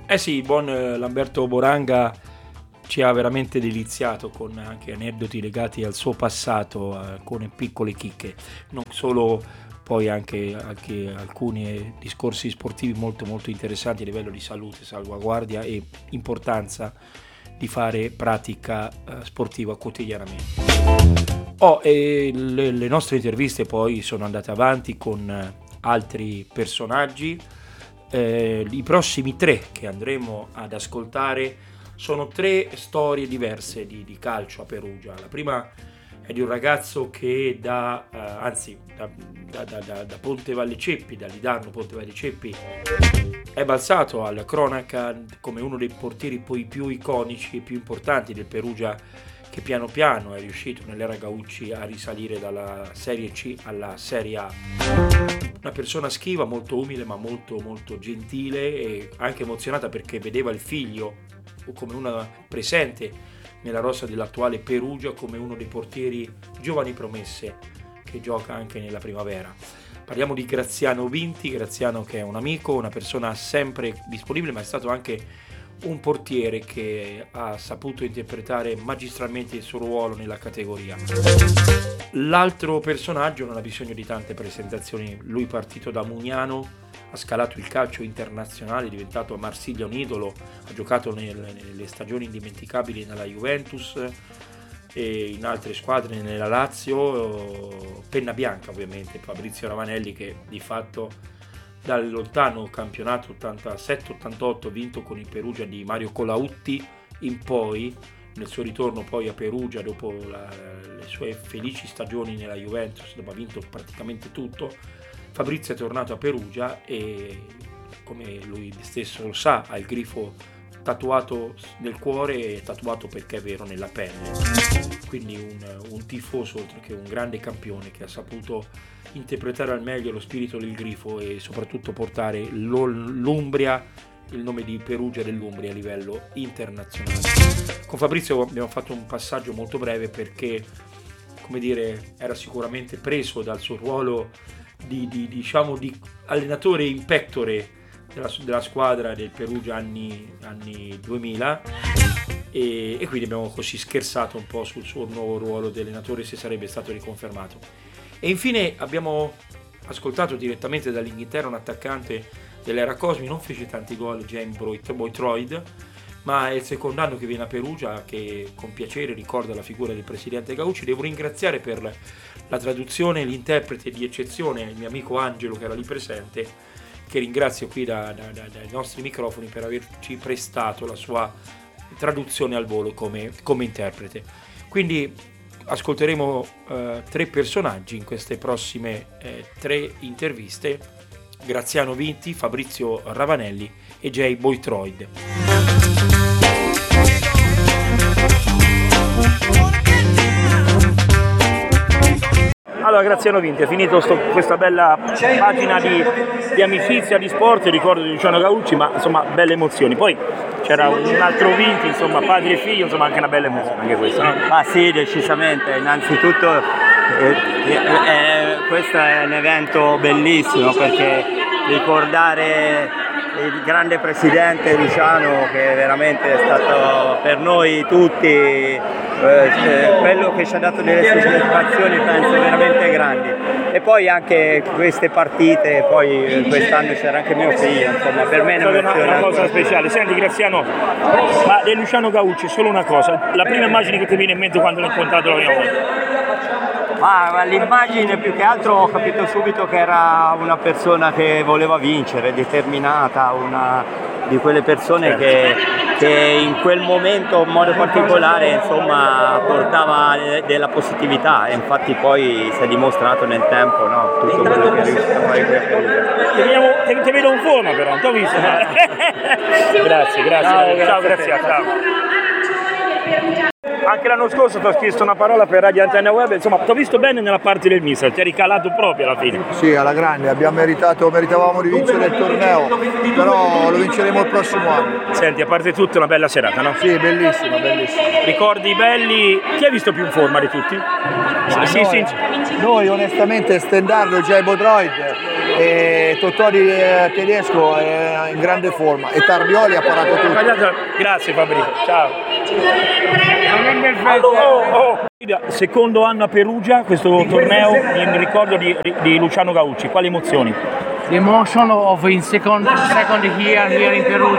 Eh sì, il buon Lamberto Boranga ci ha veramente deliziato con anche aneddoti legati al suo passato, con piccole chicche, non solo, poi anche alcuni discorsi sportivi molto molto interessanti a livello di salute, salvaguardia e importanza di fare pratica sportiva quotidianamente. Le nostre interviste poi sono andate avanti con altri personaggi. I prossimi 3 che andremo ad ascoltare sono 3 storie diverse di calcio a Perugia. La prima è di un ragazzo che da Ponte Valle Ceppi, da Lidarno Ponte Valle Ceppi, è balzato alla cronaca come uno dei portieri poi più iconici e più importanti del Perugia, che piano piano è riuscito nell'era Gaucci a risalire dalla Serie C alla Serie A. Una persona schiva, molto umile ma molto molto gentile e anche emozionata perché vedeva il figlio come una presente nella rosa dell'attuale Perugia, come uno dei portieri giovani promesse che gioca anche nella primavera. Parliamo di Graziano Vinti, Graziano che è un amico, una persona sempre disponibile, ma è stato anche un portiere che ha saputo interpretare magistralmente il suo ruolo nella categoria. L'altro personaggio non ha bisogno di tante presentazioni, lui partito da Mugnano, ha scalato il calcio internazionale, è diventato a Marsiglia un idolo, ha giocato nelle stagioni indimenticabili nella Juventus e in altre squadre, nella Lazio, penna bianca ovviamente, Fabrizio Ravanelli, che di fatto dal lontano campionato 87-88 vinto con il Perugia di Mario Colautti in poi, nel suo ritorno poi a Perugia dopo le sue felici stagioni nella Juventus, dove ha vinto praticamente tutto, Fabrizio è tornato a Perugia e, come lui stesso lo sa, ha il grifo tatuato nel cuore e tatuato, perché è vero, nella pelle. Quindi un tifoso oltre che un grande campione che ha saputo interpretare al meglio lo spirito del grifo e soprattutto portare l'Umbria, il nome di Perugia dell'Umbria a livello internazionale. Con Fabrizio abbiamo fatto un passaggio molto breve perché, come dire, era sicuramente preso dal suo ruolo di allenatore in pectore della squadra del Perugia anni 2000 e quindi abbiamo così scherzato un po' sul suo nuovo ruolo di allenatore, se sarebbe stato riconfermato. E infine abbiamo ascoltato direttamente dall'Inghilterra un attaccante dell'era Cosmi, non fece tanti gol, James Boytroid, ma è il secondo anno che viene a Perugia, che con piacere ricorda la figura del presidente Gaucci. Devo ringraziare per la traduzione l'interprete di eccezione, il mio amico Angelo, che era lì presente, che ringrazio qui dai nostri microfoni per averci prestato la sua traduzione al volo come interprete. Quindi ascolteremo 3 personaggi in queste prossime 3 interviste: Graziano Vinti, Fabrizio Ravanelli e Jay Boytroid. Allora, Graziano Vinti, è finito questa bella pagina di amicizia, di sport, ricordo di Luciano Gaucci, ma insomma belle emozioni. Poi c'era un altro Vinti, insomma padre e figlio, insomma anche una bella emozione anche questa, no? Ma sì, decisamente. Innanzitutto questo è un evento bellissimo, perché ricordare il grande presidente Luciano, che veramente è stato per noi tutti quello che ci ha dato delle soddisfazioni, penso, veramente grandi. E poi anche queste partite, poi quest'anno c'era anche mio figlio, insomma per me è una cosa speciale. Senti Graziano, ma di Luciano Gaucci solo una cosa, la prima immagine che ti viene in mente quando l'ho incontrato la prima volta? Ma l'immagine, più che altro ho capito subito che era una persona che voleva vincere, determinata, una di quelle persone che in quel momento in modo particolare, insomma, portava della positività, e infatti poi si è dimostrato nel tempo, no? Tutto quello che è riuscito a fare qui a Perugia. Ti vedo in forma però, non ti ho visto. Grazie. Ciao Graziano, ciao. Anche l'anno scorso ti ho chiesto una parola per Radio Antenna Web, insomma ti ho visto bene nella parte del mister, ti eri calato proprio alla fine. Sì, alla grande, meritavamo di vincere il torneo, però lo vinceremo il prossimo anno. Senti, a parte tutto una bella serata, no? Sì, bellissima. Ricordi belli, chi hai visto più in forma di tutti? Noi onestamente Stendardo, Jay Boytroid, e Tottori tedesco è in grande forma e Tardioli ha parato tutto. Grazie Fabrizio, ciao. Secondo anno a Perugia, questo torneo in ricordo di Luciano Gaucci, quali emozioni? The emotion of in second year here in Perugia.